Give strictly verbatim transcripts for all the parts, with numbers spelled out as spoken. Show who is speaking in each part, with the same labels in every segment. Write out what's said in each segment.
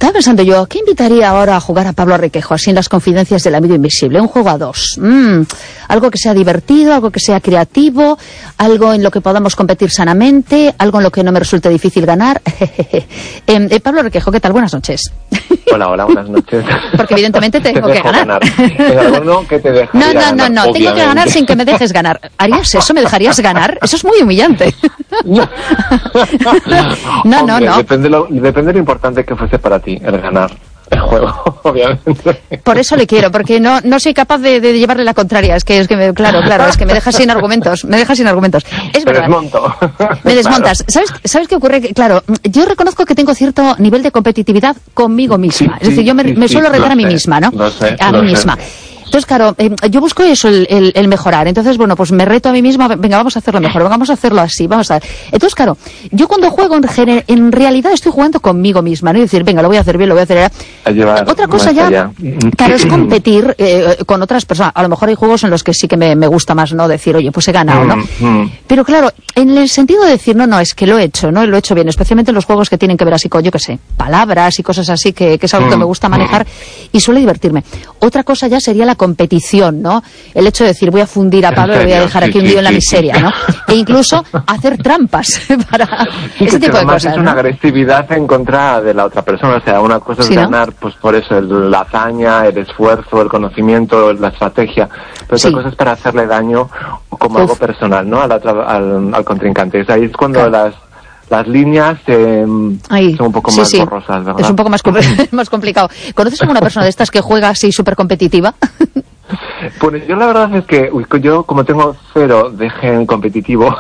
Speaker 1: estaba pensando yo, ¿qué invitaría ahora a jugar a Pablo Requejo, así en las confidencias del amigo invisible? Un juego a dos. Mm, algo que sea divertido, algo que sea creativo, algo en lo que podamos competir sanamente, algo en lo que no me resulte difícil ganar. eh, eh, Pablo Requejo, ¿qué tal? Buenas noches.
Speaker 2: Hola, hola, buenas noches.
Speaker 1: Porque evidentemente tengo
Speaker 2: te
Speaker 1: que ganar.
Speaker 2: ganar. ¿Alguno que te dejaría
Speaker 1: no, no, no,
Speaker 2: ganar,
Speaker 1: no, tengo que ganar sin que me dejes ganar. ¿Harías eso? ¿Me dejarías ganar? Eso es muy humillante.
Speaker 2: No,
Speaker 1: no,
Speaker 2: Hombre,
Speaker 1: no. no.
Speaker 2: Depende, lo, depende de lo importante que fuese para ti el ganar el juego, obviamente.
Speaker 1: Por eso le quiero, porque no no soy capaz de, de llevarle la contraria. Es que, es que me, claro, claro, es que me dejas sin argumentos. Me dejas sin argumentos. Es
Speaker 2: Te
Speaker 1: verdad.
Speaker 2: desmonto.
Speaker 1: Me desmontas.
Speaker 2: Claro.
Speaker 1: ¿Sabes, ¿Sabes qué ocurre? Que, claro, yo reconozco que tengo cierto nivel de competitividad conmigo misma.
Speaker 2: Sí,
Speaker 1: es decir, yo me,
Speaker 2: sí,
Speaker 1: me
Speaker 2: sí,
Speaker 1: suelo retar
Speaker 2: lo
Speaker 1: a mí
Speaker 2: sé,
Speaker 1: misma, ¿no?
Speaker 2: Lo sé,
Speaker 1: a
Speaker 2: lo
Speaker 1: mí
Speaker 2: sé.
Speaker 1: misma. Entonces, claro, eh, yo busco eso, el, el, el mejorar. Entonces, bueno, pues me reto a mí misma, venga, vamos a hacerlo mejor, vamos a hacerlo así, vamos a... Entonces, claro, yo cuando juego, en, gener- en realidad estoy jugando conmigo misma, ¿no? Y decir, venga, lo voy a hacer bien, lo voy a hacer...
Speaker 2: A llevar
Speaker 1: Otra cosa
Speaker 2: más
Speaker 1: ya,
Speaker 2: allá.
Speaker 1: claro, es competir eh, con otras personas. A lo mejor hay juegos en los que sí que me, me gusta más, ¿no? Decir, oye, pues he ganado, ¿no?
Speaker 2: Mm, mm.
Speaker 1: Pero claro, en el sentido de decir, no, no, es que lo he hecho, ¿no? Lo he hecho bien, especialmente en los juegos que tienen que ver así con, yo qué sé, palabras y cosas así, que, que es algo que me gusta manejar y suele divertirme. Otra cosa ya sería la competición, ¿no? El hecho de decir, voy a fundir a Pablo, le voy a dejar
Speaker 2: Sí,
Speaker 1: aquí
Speaker 2: sí,
Speaker 1: hundido en la
Speaker 2: sí,
Speaker 1: miseria,
Speaker 2: sí.
Speaker 1: ¿no? E incluso hacer trampas para
Speaker 2: Sí,
Speaker 1: ese
Speaker 2: que
Speaker 1: tipo de
Speaker 2: además
Speaker 1: cosas,
Speaker 2: es una
Speaker 1: ¿no?
Speaker 2: agresividad en contra de la otra persona. O sea, una cosa es
Speaker 1: Sí, ¿no?
Speaker 2: ganar, pues por eso, el- la hazaña, el esfuerzo, el conocimiento, la estrategia. Pero
Speaker 1: Sí.
Speaker 2: otra cosa es para hacerle daño como
Speaker 1: Uf.
Speaker 2: algo personal, ¿no? A la otra- al, al contrincante. Es ahí es cuando
Speaker 1: Claro.
Speaker 2: las las líneas eh,
Speaker 1: Ahí.
Speaker 2: son un poco
Speaker 1: Sí,
Speaker 2: más
Speaker 1: sí.
Speaker 2: borrosas, ¿verdad?
Speaker 1: Es un poco más, compl- más complicado. ¿Conoces alguna persona de estas que juega así súper competitiva?
Speaker 2: Pues yo la verdad es que uy, yo como tengo cero de gen competitivo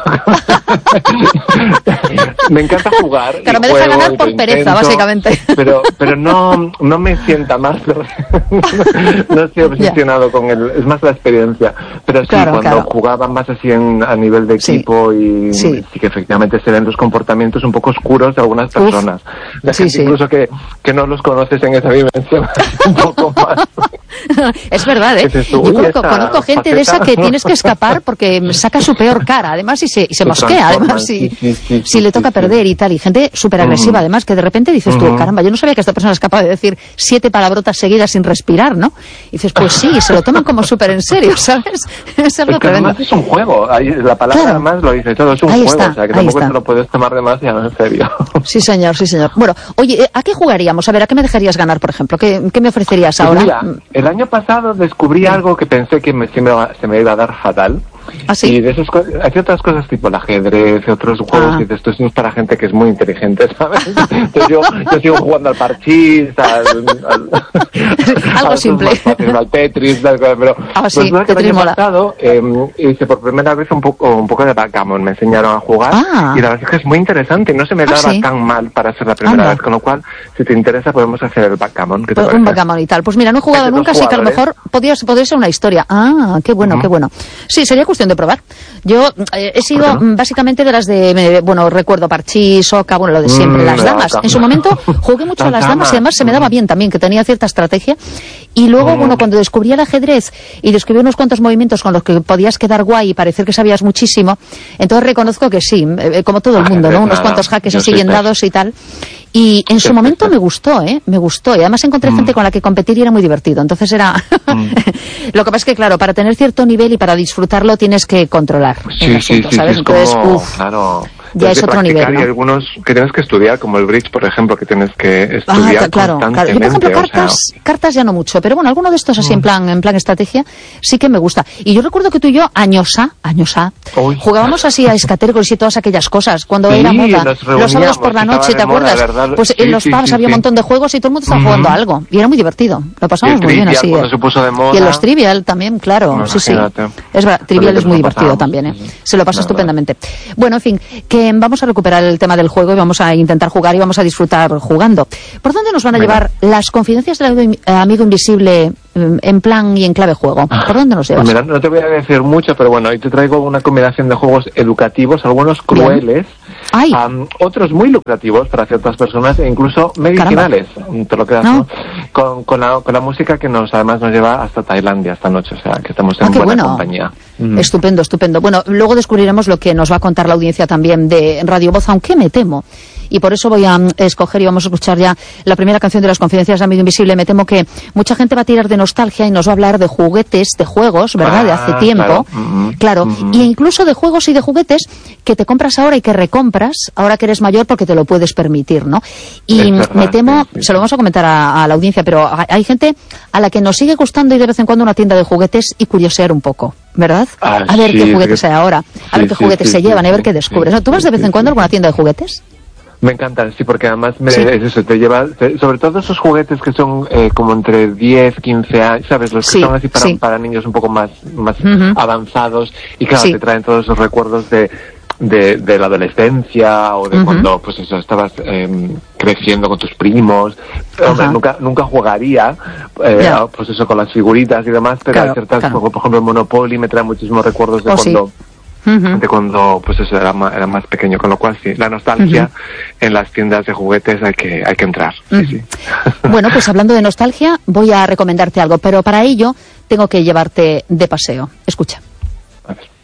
Speaker 2: me encanta jugar.
Speaker 1: Claro,
Speaker 2: y
Speaker 1: me deja
Speaker 2: juego,
Speaker 1: ganar
Speaker 2: y
Speaker 1: por
Speaker 2: lo
Speaker 1: pereza,
Speaker 2: intento,
Speaker 1: básicamente.
Speaker 2: Pero pero no no me sienta más. No estoy obsesionado con el, es más la experiencia. Pero sí,
Speaker 1: Claro,
Speaker 2: cuando
Speaker 1: claro.
Speaker 2: jugaba más así en, a nivel de
Speaker 1: Sí,
Speaker 2: equipo y
Speaker 1: sí.
Speaker 2: sí que efectivamente se ven los comportamientos un poco oscuros de algunas personas. De
Speaker 1: Sí,
Speaker 2: gente
Speaker 1: sí.
Speaker 2: incluso que, que no los conoces en esa dimensión un poco más.
Speaker 1: Es verdad, ¿eh?
Speaker 2: Dices tú,
Speaker 1: Yo
Speaker 2: uy,
Speaker 1: conozco,
Speaker 2: esta
Speaker 1: conozco gente de esa
Speaker 2: faceta,
Speaker 1: que
Speaker 2: ¿no?
Speaker 1: tienes que escapar porque saca su peor cara, además, y se, y se
Speaker 2: Se
Speaker 1: mosquea,
Speaker 2: transforman,
Speaker 1: además, si,
Speaker 2: sí, sí, sí,
Speaker 1: si
Speaker 2: sí,
Speaker 1: le toca
Speaker 2: sí,
Speaker 1: perder
Speaker 2: sí.
Speaker 1: y tal. Y gente súper agresiva,
Speaker 2: Mm.
Speaker 1: además, que de repente dices tú,
Speaker 2: Ujú.
Speaker 1: caramba, yo no sabía que esta persona es capaz de decir siete palabrotas seguidas sin respirar, ¿no? Y dices, pues sí, se lo toman como súper en serio, ¿sabes? Es algo
Speaker 2: Es que
Speaker 1: tremendo.
Speaker 2: además es un juego, ahí, la palabra
Speaker 1: Claro.
Speaker 2: además lo dice todo, es un
Speaker 1: Ahí
Speaker 2: juego,
Speaker 1: está,
Speaker 2: o sea que
Speaker 1: ahí
Speaker 2: tampoco
Speaker 1: está.
Speaker 2: te lo puedes tomar demasiado en serio.
Speaker 1: Sí, señor, sí, señor. Bueno, oye, ¿a qué jugaríamos? A ver, ¿a qué me dejarías ganar, por ejemplo? ¿Qué, qué me ofrecerías
Speaker 2: Pues
Speaker 1: ahora?
Speaker 2: mira, el año pasado descubrí algo que pensé que me, se, me, va- se me iba a dar fatal.
Speaker 1: ¿Ah, sí?
Speaker 2: Y de esas cosas, hay otras cosas tipo el ajedrez, otros juegos,
Speaker 1: Ah.
Speaker 2: y de esto es para gente que es muy inteligente, ¿sabes? Entonces yo, yo sigo jugando al parchís, al, al,
Speaker 1: Algo
Speaker 2: a
Speaker 1: simple.
Speaker 2: más fáciles, al Tetris, tal cosa, pero
Speaker 1: Ah,
Speaker 2: pues
Speaker 1: sí,
Speaker 2: no, que el
Speaker 1: Tetris
Speaker 2: año
Speaker 1: mola.
Speaker 2: pasado eh, hice por primera vez un poco un poco de backgammon, me enseñaron a jugar
Speaker 1: Ah.
Speaker 2: y la verdad es que es muy interesante y no se me
Speaker 1: Ah,
Speaker 2: daba
Speaker 1: sí.
Speaker 2: tan mal para ser la primera
Speaker 1: Anda.
Speaker 2: vez, con lo cual, si te interesa podemos hacer el backgammon. ¿Qué te
Speaker 1: Un
Speaker 2: parece?
Speaker 1: backgammon y tal. Pues mira, no he jugado
Speaker 2: Es de dos
Speaker 1: nunca, así que a lo
Speaker 2: jugadores.
Speaker 1: mejor podría, podría ser una historia. Ah, qué bueno,
Speaker 2: Ujú.
Speaker 1: qué bueno. Sí, sería cuestión de probar. Yo eh, he sido
Speaker 2: ¿Por qué no?
Speaker 1: mm, básicamente de las de, eh, bueno, recuerdo parchís, oca, bueno, lo de siempre,
Speaker 2: Mm,
Speaker 1: las
Speaker 2: la
Speaker 1: damas.
Speaker 2: oca.
Speaker 1: En su momento jugué mucho a
Speaker 2: Las
Speaker 1: las damas y
Speaker 2: damas,
Speaker 1: además se me daba
Speaker 2: mm.
Speaker 1: bien también, que tenía cierta estrategia. Y luego,
Speaker 2: Mm.
Speaker 1: bueno, cuando descubrí el ajedrez y descubrí unos cuantos movimientos con los que podías quedar guay y parecer que sabías muchísimo, entonces reconozco que sí, eh, como todo el mundo,
Speaker 2: Ajedrez,
Speaker 1: ¿no? Unos
Speaker 2: nada.
Speaker 1: cuantos jaques
Speaker 2: Yo
Speaker 1: así
Speaker 2: soy
Speaker 1: bien
Speaker 2: pez.
Speaker 1: dados y tal. Y en su
Speaker 2: Pez,
Speaker 1: momento
Speaker 2: pez,
Speaker 1: me
Speaker 2: pez.
Speaker 1: gustó, ¿eh? Me gustó. Y además encontré
Speaker 2: Mm.
Speaker 1: gente con la que competir y era muy divertido. Entonces era... Lo que pasa es que, claro, para tener cierto nivel y para disfrutar lo tienes que controlar el
Speaker 2: Sí, sí,
Speaker 1: asunto,
Speaker 2: sí,
Speaker 1: ¿sabes?
Speaker 2: sí, es
Speaker 1: Entonces,
Speaker 2: como,
Speaker 1: uf,
Speaker 2: claro,
Speaker 1: ya
Speaker 2: es
Speaker 1: es
Speaker 2: de
Speaker 1: otro nivel,
Speaker 2: practicar
Speaker 1: ¿no?
Speaker 2: Y algunos que tienes que estudiar, como el bridge, por ejemplo, que tienes que
Speaker 1: Ah,
Speaker 2: estudiar
Speaker 1: claro, claro. Yo, por
Speaker 2: constantemente.
Speaker 1: ejemplo,
Speaker 2: o sea,
Speaker 1: cartas, cartas ya no mucho, pero bueno, alguno de estos así en plan, en plan estrategia, sí que me gusta. Y yo recuerdo que tú y yo, años A, años A,
Speaker 2: Uy.
Speaker 1: jugábamos así a escatérgoles y todas aquellas cosas, cuando
Speaker 2: Sí,
Speaker 1: era moda.
Speaker 2: nos
Speaker 1: Los sábados por la
Speaker 2: reuníamos,
Speaker 1: noche, ¿te
Speaker 2: estaba de moda,
Speaker 1: acuerdas?
Speaker 2: ¿verdad?
Speaker 1: Pues
Speaker 2: Sí,
Speaker 1: en los
Speaker 2: sí,
Speaker 1: pubs
Speaker 2: sí,
Speaker 1: había un
Speaker 2: sí.
Speaker 1: montón de juegos y todo el mundo estaba
Speaker 2: Ujú.
Speaker 1: jugando a algo. Y era muy divertido. Lo pasamos
Speaker 2: Y el
Speaker 1: muy bien
Speaker 2: Trivial,
Speaker 1: así.
Speaker 2: cuando
Speaker 1: eh.
Speaker 2: se puso de moda.
Speaker 1: Y en los Trivial también, claro.
Speaker 2: Bueno,
Speaker 1: sí, sí.
Speaker 2: imagínate.
Speaker 1: Es verdad, Trivial
Speaker 2: Lo
Speaker 1: es muy
Speaker 2: que
Speaker 1: divertido
Speaker 2: pasamos.
Speaker 1: también, ¿eh?
Speaker 2: Sí, sí.
Speaker 1: Se lo pasa
Speaker 2: No,
Speaker 1: estupendamente. Bueno, en fin, que vamos a recuperar el tema del juego y vamos a intentar jugar y vamos a disfrutar jugando. ¿Por dónde nos van a
Speaker 2: Venga.
Speaker 1: llevar las confidencias del amigo- amigo invisible mm, en plan y en clave juego? ¿Por dónde nos llevas?
Speaker 2: Pues mira, no te voy a decir mucho, pero bueno, hoy te traigo una combinación de juegos educativos, algunos crueles,
Speaker 1: Ay.
Speaker 2: am, otros muy lucrativos para ciertas personas e incluso medicinales, te lo creas,
Speaker 1: ¿No?
Speaker 2: ¿no? Con, con, la, con la música que nos además nos lleva hasta Tailandia esta noche, o sea, que estamos en
Speaker 1: Ah, qué
Speaker 2: buena
Speaker 1: bueno.
Speaker 2: compañía. Mm.
Speaker 1: Estupendo, estupendo. Bueno, luego descubriremos lo que nos va a contar la audiencia también de Radio Voz, aunque me temo y por eso voy a mm, escoger y vamos a escuchar ya la primera canción de las Confidencias de Amigo Invisible. Me temo que mucha gente va a tirar de nostalgia y nos va a hablar de juguetes, de juegos, ¿verdad? Ah, de hace tiempo. Claro, mm-hmm. claro. Mm-hmm. Y incluso de juegos y de juguetes que te compras ahora y que recompras ahora que eres mayor porque te lo puedes permitir, ¿no? Y verdad, me temo, sí, sí. se lo vamos a comentar a, a la audiencia, pero hay gente a la que nos sigue gustando ir de vez en cuando a una tienda de juguetes y curiosear un poco, ¿verdad? Ah, a ver sí, qué juguetes hay ahora, a ver sí, qué juguetes sí, se sí, llevan, sí, a ver qué descubres. Sí, ¿tú vas de vez en cuando a alguna tienda de juguetes?
Speaker 2: Me encantan, sí, porque además me, sí. es eso, te lleva, te, sobre todo esos juguetes que son eh, como entre diez, quince años, ¿sabes? Los que sí, son así para, sí. para niños un poco más, más uh-huh. avanzados, y claro, sí. te traen todos esos recuerdos de, de, de la adolescencia, o de uh-huh. cuando, pues eso, estabas eh, creciendo con tus primos. Hombre, nunca, nunca jugaría, eh, yeah. pues eso, con las figuritas y demás, pero claro, hay ciertas, claro. por ejemplo, el Monopoly me trae muchísimos recuerdos de oh, cuando... Sí. Uh-huh. de cuando pues eso era más, era más pequeño, con lo cual sí, la nostalgia uh-huh. en las tiendas de juguetes hay que hay que entrar. Uh-huh. Sí, sí.
Speaker 1: Bueno, pues hablando de nostalgia, voy a recomendarte algo, pero para ello tengo que llevarte de paseo. Escucha.